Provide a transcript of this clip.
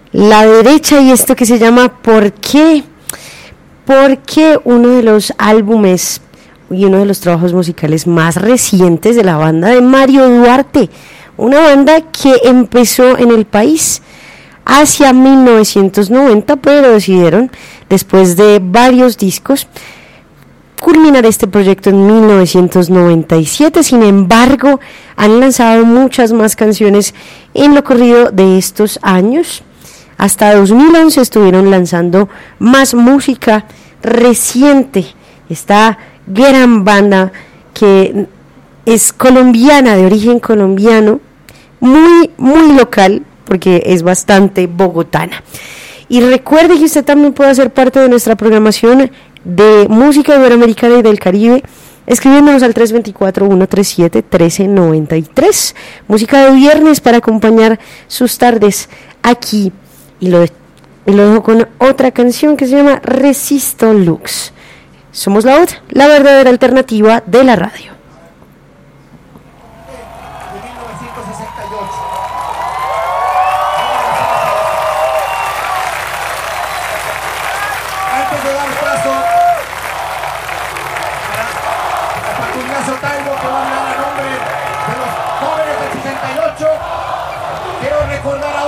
La Derecha y esto que se llama ¿Por qué? Porque uno de los álbumes y uno de los trabajos musicales más recientes de la banda de Mario Duarte, una banda que empezó en el país hacia 1990, pero decidieron, después de varios discos, culminar este proyecto en 1997. Sin embargo, han lanzado muchas más canciones en lo corrido de estos años. Hasta 2011 estuvieron lanzando más música reciente. Esta gran banda que es colombiana, de origen colombiano, muy, muy local, porque es bastante bogotana. Y recuerde que usted también puede hacer parte de nuestra programación de música iberoamericana y del Caribe, escribiéndonos al 324-137-1393. Música de viernes para acompañar sus tardes aquí. Y lo dejo con otra canción que se llama Resisto Lux. Somos la otra, la verdadera alternativa de la radio. Ignacio Taibo,